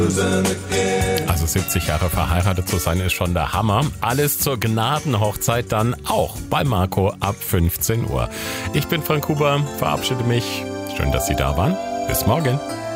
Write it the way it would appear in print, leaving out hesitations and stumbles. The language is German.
Also 70 Jahre verheiratet zu sein ist schon der Hammer. Alles zur Gnadenhochzeit dann auch bei Marco ab 15 Uhr. Ich bin Frank Huber, verabschiede mich. Schön, dass Sie da waren. Bis morgen.